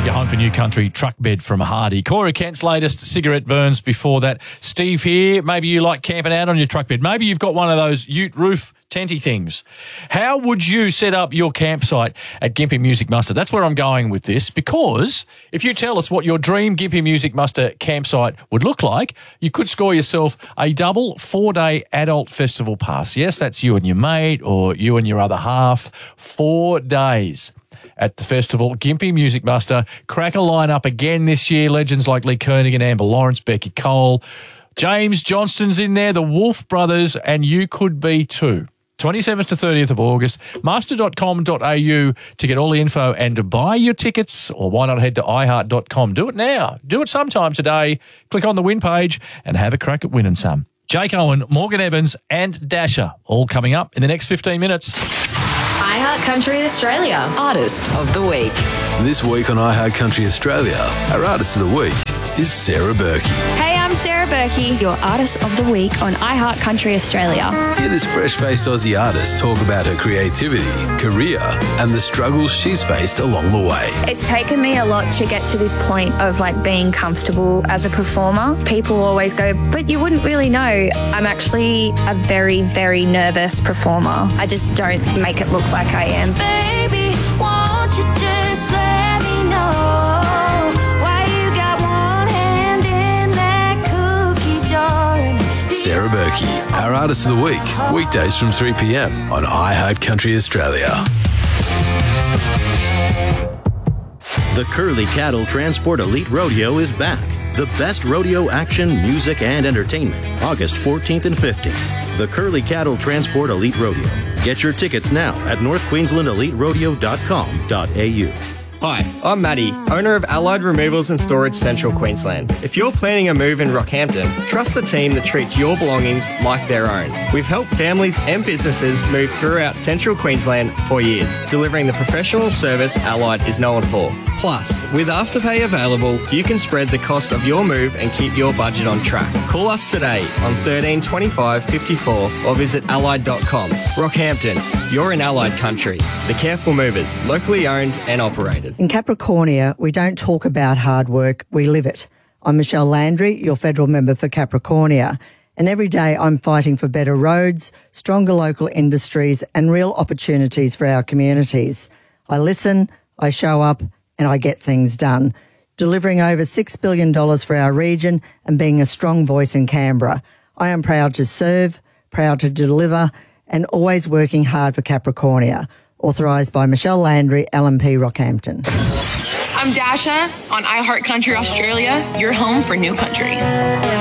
Your home for new country truck bed from Hardy. Corey Kent's latest cigarette burns before that. Steve here. Maybe you like camping out on your truck bed. Maybe you've got one of those ute roof tenty things. How would you set up your campsite at Gympie Music Muster? That's where I'm going with this, because if you tell us what your dream Gympie Music Muster campsite would look like, you could score yourself a double 4-day adult festival pass. Yes, that's you and your mate or you and your other half. 4 days at the festival. Gympie Music Muster. Cracker lineup again this year. Legends like Lee Koenig and Amber Lawrence, Becky Cole. James Johnston's in there, the Wolf Brothers, and you could be too. 27th to 30th of August, muster.com.au to get all the info and to buy your tickets, or why not head to iheart.com. Do it now. Do it sometime today. Click on the win page and have a crack at winning some. Jake Owen, Morgan Evans and Dasher, all coming up in the next 15 minutes. iHeart Country Australia, Artist of the Week. This week on iHeart Country Australia, our Artist of the Week is Sarah Berkey. Hey, I'm Sarah Berkey, your Artist of the Week on iHeart Country Australia. Hear this fresh-faced Aussie artist talk about her creativity, career, and the struggles she's faced along the way. It's taken me a lot to get to this point of being comfortable as a performer. People always go, but you wouldn't really know. I'm actually a very, very nervous performer. I just don't make it look like I am. Baby, won't you just let me know why you got one hand in that cookie jar? Sarah Berkey, our Artist of the Week, weekdays from 3 p.m. on iHeart Country Australia. The Curly Cattle Transport Elite Rodeo is back. The best rodeo action, music, and entertainment, August 14th and 15th. The Curly Cattle Transport Elite Rodeo. Get your tickets now at northqueenslandeliterodeo.com.au. Hi, I'm Matty, owner of Allied Removals and Storage Central Queensland. If you're planning a move in Rockhampton, trust the team that treats your belongings like their own. We've helped families and businesses move throughout Central Queensland for years, delivering the professional service Allied is known for. Plus, with Afterpay available, you can spread the cost of your move and keep your budget on track. Call us today on 13 25 54 or visit allied.com. Rockhampton, you're in Allied country. The Careful Movers, locally owned and operated. In Capricornia, we don't talk about hard work, we live it. I'm Michelle Landry, your federal member for Capricornia, and every day I'm fighting for better roads, stronger local industries and real opportunities for our communities. I listen, I show up and I get things done, delivering over $6 billion for our region and being a strong voice in Canberra. I am proud to serve, proud to deliver and always working hard for Capricornia. Authorised by Michelle Landry, LNP Rockhampton. I'm Dasha on iHeart Country Australia, your home for new country.